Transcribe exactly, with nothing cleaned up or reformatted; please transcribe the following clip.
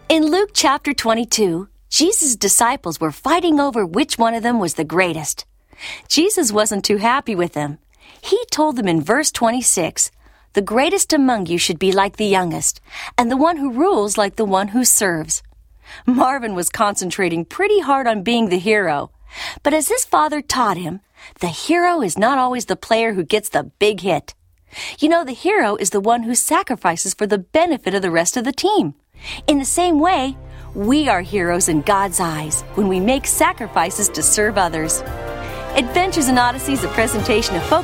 In Luke chapter twenty-two, Jesus' disciples were fighting over which one of them was the greatest. Jesus wasn't too happy with them. He told them in verse twenty-six, "The greatest among you should be like the youngest, and the one who rules like the one who serves." Marvin was concentrating pretty hard on being the hero. But as his father taught him, the hero is not always the player who gets the big hit. You know, the hero is the one who sacrifices for the benefit of the rest of the team. In the same way, we are heroes in God's eyes when we make sacrifices to serve others. Adventures in Odyssey is a presentation of Folk